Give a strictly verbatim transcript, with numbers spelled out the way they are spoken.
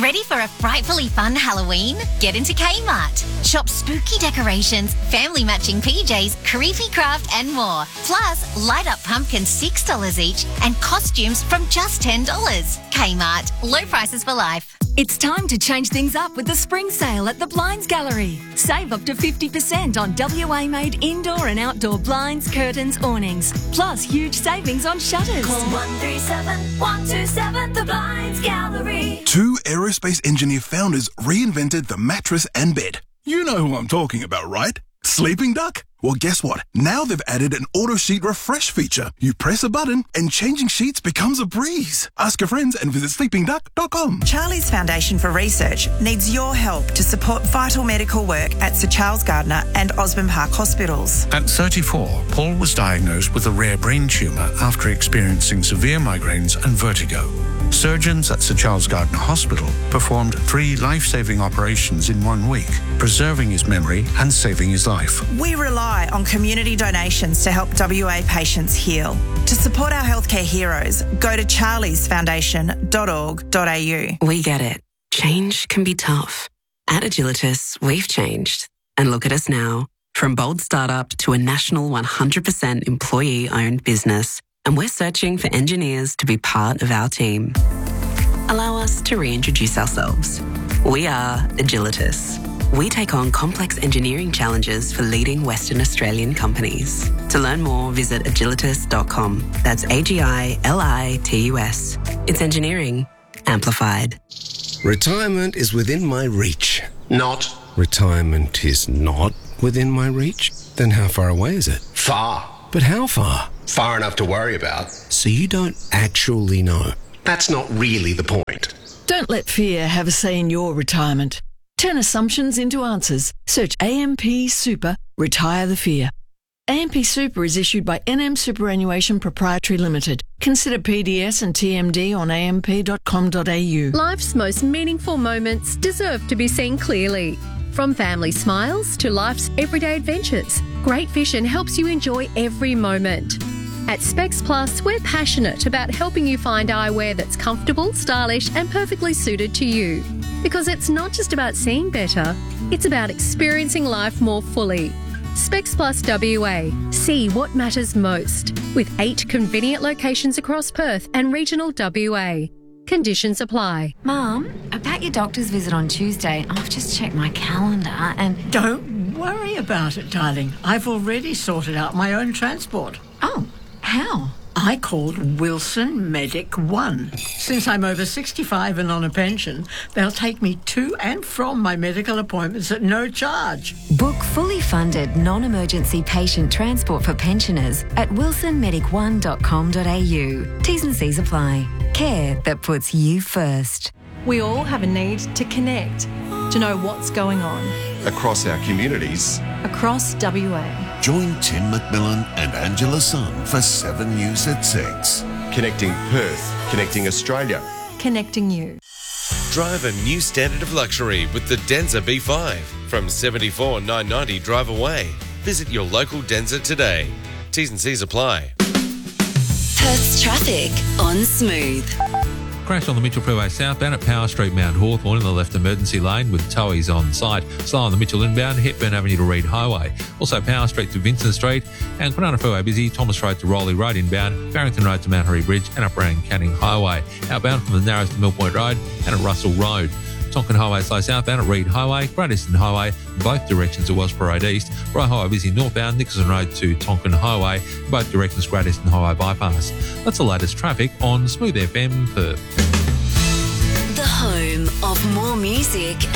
Ready for a frightfully fun Halloween? Get into Kmart. Shop spooky decorations, family matching P Js, creepy craft and more. Plus, light up pumpkins six dollars each and costumes from just ten dollars. Kmart. Low prices for life. It's time to change things up with the spring sale at the Blinds Gallery. Save up to fifty percent on W A-made indoor and outdoor blinds, curtains, awnings. Plus huge savings on shutters. Call one three seven, one two seven, the Blinds Gallery. Two aerospace engineer founders reinvented the mattress and bed. You know who I'm talking about, right? Sleeping Duck? Well, guess what? Now they've added an auto sheet refresh feature. You press a button and changing sheets becomes a breeze. Ask your friends and visit sleeping duck dot com. Charlie's Foundation for Research needs your help to support vital medical work at Sir Charles Gardner and Osborne Park Hospitals. At thirty-four, Paul was diagnosed with a rare brain tumour after experiencing severe migraines and vertigo. Surgeons at Sir Charles Gardner Hospital performed three life-saving operations in one week, preserving his memory and saving his life. We rely on community donations to help W A patients heal. To support our healthcare heroes, go to charlies foundation dot org dot a u. We get it. Change can be tough. At Agilitas, we've changed. And look at us now. From bold startup to a national one hundred percent employee-owned business. And we're searching for engineers to be part of our team. Allow us to reintroduce ourselves. We are Agilitas. We take on complex engineering challenges for leading Western Australian companies. To learn more, visit agilitas dot com. That's A G I L I T U S. It's engineering amplified. Retirement is within my reach. Not. Retirement is not within my reach? Then how far away is it? Far. But how far? Far enough to worry about. So you don't actually know? That's not really the point. Don't let fear have a say in your retirement. Turn assumptions into answers. Search A M P Super, Retire the Fear. A M P Super is issued by N M Superannuation Proprietary Limited. Consider P D S and T M D on a m p dot com dot a u. Life's most meaningful moments deserve to be seen clearly. From family smiles to life's everyday adventures, Great Vision helps you enjoy every moment. At Specs Plus, we're passionate about helping you find eyewear that's comfortable, stylish and perfectly suited to you. Because it's not just about seeing better, it's about experiencing life more fully. Specs Plus W A. See what matters most. With eight convenient locations across Perth and regional W A. Conditions apply. Mum, about your doctor's visit on Tuesday, I've just checked my calendar and... Don't worry about it, darling. I've already sorted out my own transport. Oh, how? I called Wilson Medic One. Since I'm over sixty-five and on a pension, they'll take me to and from my medical appointments at no charge. Book fully funded non-emergency patient transport for pensioners at wilson medic one dot com dot a u. T's and C's apply. Care that puts you first. We all have a need to connect, to know what's going on. Across our communities. Across W A. Join Tim McMillan and Angela Sun for seven News at six. Connecting Perth, connecting Australia. Connecting you. Drive a new standard of luxury with the Denza B five. From seventy-four thousand nine hundred ninety drive away. Visit your local Denza today. T's and C's apply. Perth's traffic on Smooth. Crash on the Mitchell Freeway southbound at Power Street, Mount Hawthorn in the left emergency lane with towies on site. Slow on the Mitchell inbound, Hepburn Avenue to Reid Highway. Also Power Street to Vincent Street and Kwinana Freeway busy, Thomas Road to Rowley Road inbound, Barrington Road to Mount Harry Bridge and up around Canning Highway. Outbound from the Narrows to Mill Point Road and at Russell Road. Tonkin Highway slow southbound at Reid Highway, Great Eastern Highway in both directions to Wellsborough Road East, Roy Highway busy northbound, Nicholson Road to Tonkin Highway, in both directions Great Eastern Highway bypass. That's the latest traffic on Smooth F M Perth. The home of more music